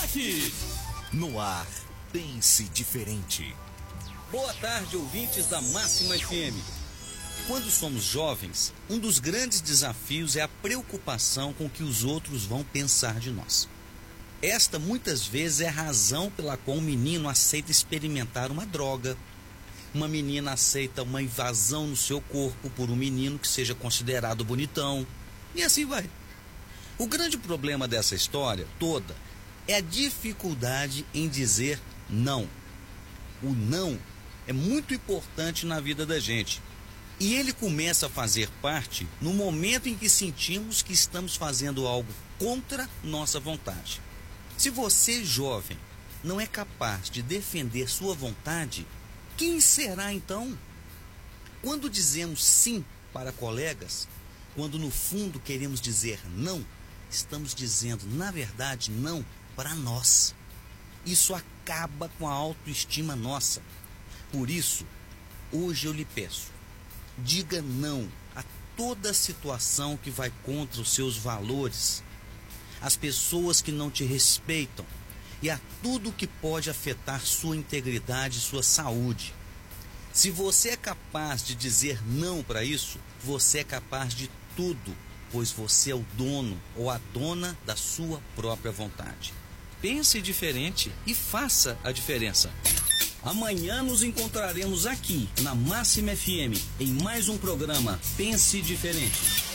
destaques. No ar, Pense Diferente. Boa tarde, ouvintes da Máxima FM. Quando somos jovens, um dos grandes desafios é a preocupação com o que os outros vão pensar de nós. Esta, muitas vezes, é a razão pela qual um menino aceita experimentar uma droga. Uma menina aceita uma invasão no seu corpo por um menino que seja considerado bonitão. E assim vai. O grande problema dessa história toda é a dificuldade em dizer não. O não é muito importante na vida da gente. E ele começa a fazer parte no momento em que sentimos que estamos fazendo algo contra nossa vontade. Se você, jovem, não é capaz de defender sua vontade, quem será então? Quando dizemos sim para colegas, quando no fundo queremos dizer não, estamos dizendo, na verdade, não para nós. Isso acaba com a autoestima nossa. Por isso, hoje eu lhe peço, diga não a toda situação que vai contra os seus valores, às pessoas que não te respeitam e a tudo que pode afetar sua integridade e sua saúde. Se você é capaz de dizer não para isso, você é capaz de tudo, pois você é o dono ou a dona da sua própria vontade. Pense diferente e faça a diferença. Amanhã nos encontraremos aqui na Máxima FM em mais um programa Pense Diferente.